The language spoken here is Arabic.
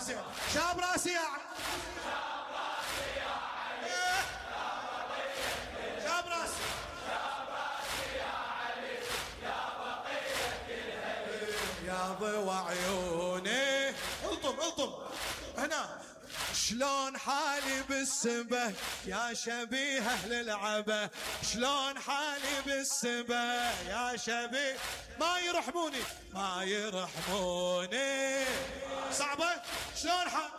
راسي شاب راسي يا شاب راسي يا ضوى عيوني. الطم هنا. شلون حالي بالسبه يا شبيه اهل العبه، شلون حالي بالسبه يا شبيه. ما يرحموني صعبه. شلون حالي